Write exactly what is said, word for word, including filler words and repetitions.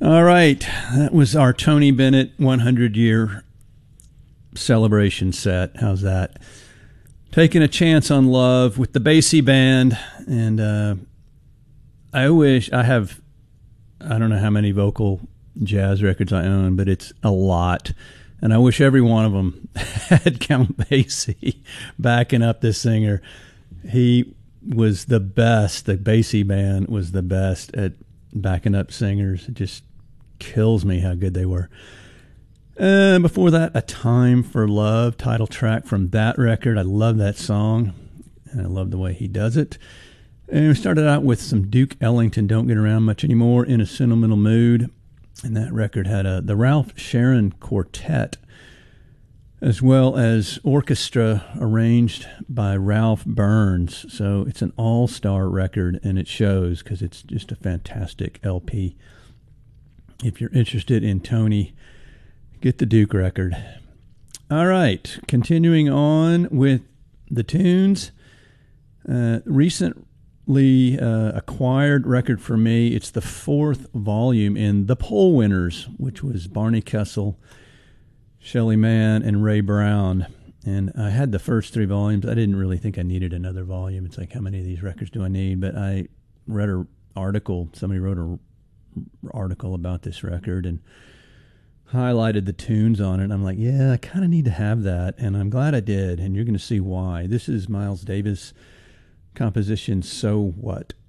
All right, that was our Tony Bennett one hundred year celebration set. How's that? Taking a chance on love with the Basie Band, and uh, I wish I have. I don't know how many vocal jazz records I own, but it's a lot, and I wish every one of them had Count Basie backing up this singer. He was the best. The Basie Band was the best at backing up singers. It just kills me how good they were. And before that, A Time for Love, title track from that record. I love that song, and I love the way he does it. And we started out with some Duke Ellington, Don't Get Around Much Anymore, In a Sentimental Mood. And that record had a, the Ralph Sharon Quartet, as well as orchestra arranged by Ralph Burns. So it's an all-star record, and it shows because it's just a fantastic L P. If you're interested in Tony, get the Duke record. All right, continuing on with the tunes. Uh, recently uh, acquired record for me. It's the fourth volume in The Poll Winners, which was Barney Kessel, Shelley Mann, and Ray Brown. And I had the first three volumes. I didn't really think I needed another volume. It's like, how many of these records do I need? But I read an article. Somebody wrote an article about this record and highlighted the tunes on it. I'm like, yeah, I kind of need to have that. And I'm glad I did. And you're going to see why. This is Miles Davis' composition, So What?